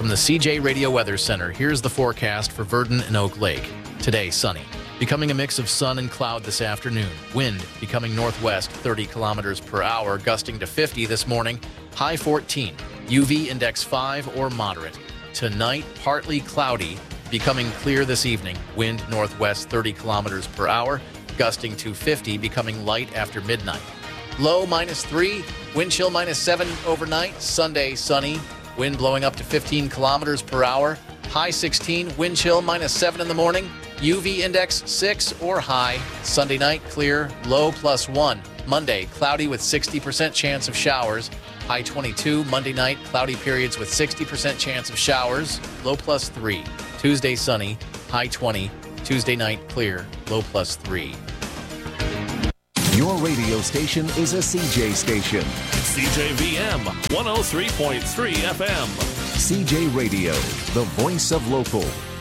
From the CJ Radio Weather Center, here's the forecast for Verdon and Oak Lake. Today, sunny. Becoming a mix of sun and cloud this afternoon. Wind becoming northwest 30 kilometers per hour, gusting to 50 this morning. High 14. UV index 5 or moderate. Tonight, partly cloudy. Becoming clear this evening. Wind northwest 30 kilometers per hour, gusting to 50, becoming light after midnight. Low -3, wind chill -7 overnight. Sunday, sunny. Wind blowing up to 15 kilometers per hour. High 16, wind chill -7 in the morning. UV index 6 or high. Sunday night, clear, low +1. Monday, cloudy with 60% chance of showers. High 22. Monday night, cloudy periods with 60% chance of showers. Low +3. Tuesday, sunny. High 20. Tuesday night, clear, low +3. Your radio station is a CJ station. CJVM 103.3 FM. CJ Radio, the voice of local.